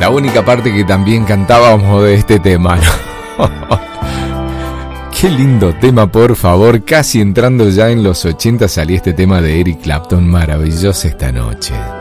la única parte que también cantábamos de este tema, ¿no? Qué lindo tema, por favor. Casi entrando ya en los 80 salía este tema de Eric Clapton, Maravillosa esta noche.